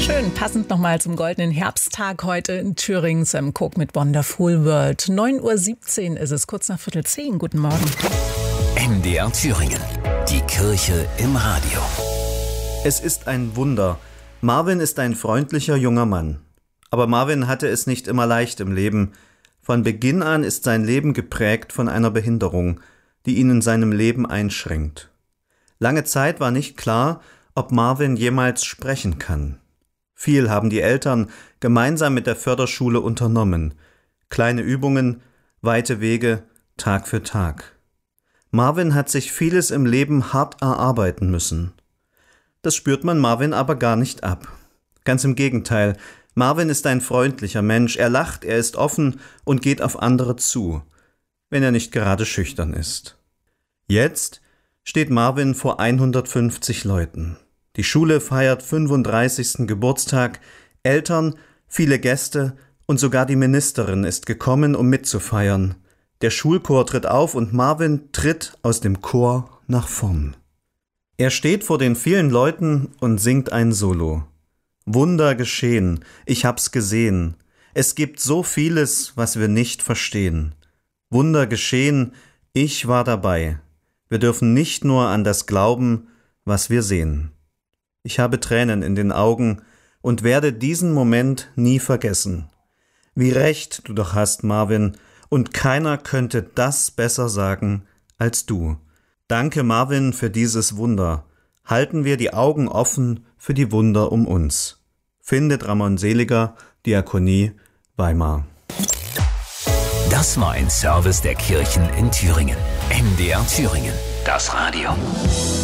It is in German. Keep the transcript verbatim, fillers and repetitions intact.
Schön, passend nochmal zum goldenen Herbsttag heute in Thüringen, Sam Cooke mit Wonderful World. neun Uhr siebzehn ist es, kurz nach Viertel zehn. Guten Morgen. M D R Thüringen, die Kirche im Radio. Es ist ein Wunder. Marvin ist ein freundlicher junger Mann. Aber Marvin hatte es nicht immer leicht im Leben. Von Beginn an ist sein Leben geprägt von einer Behinderung, die ihn in seinem Leben einschränkt. Lange Zeit war nicht klar, ob Marvin jemals sprechen kann. Viel haben die Eltern gemeinsam mit der Förderschule unternommen. Kleine Übungen, weite Wege, Tag für Tag. Marvin hat sich vieles im Leben hart erarbeiten müssen. Das spürt man Marvin aber gar nicht ab. Ganz im Gegenteil, Marvin ist ein freundlicher Mensch, er lacht, er ist offen und geht auf andere zu, wenn er nicht gerade schüchtern ist. Jetzt steht Marvin vor hundertfünfzig Leuten. Die Schule feiert fünfunddreißigsten Geburtstag, Eltern, viele Gäste und sogar die Ministerin ist gekommen, um mitzufeiern. Der Schulchor tritt auf und Marvin tritt aus dem Chor nach vorn. Er steht vor den vielen Leuten und singt ein Solo. Wunder geschehen, ich hab's gesehen. Es gibt so vieles, was wir nicht verstehen. Wunder geschehen, ich war dabei. Wir dürfen nicht nur an das glauben, was wir sehen. Ich habe Tränen in den Augen und werde diesen Moment nie vergessen. Wie recht du doch hast, Marvin, und keiner könnte das besser sagen als du. Danke, Marvin, für dieses Wunder. Halten wir die Augen offen für die Wunder um uns. Findet Ramon Seliger, Diakonie, Weimar. Das war ein Service der Kirchen in Thüringen. M D R Thüringen, das Radio.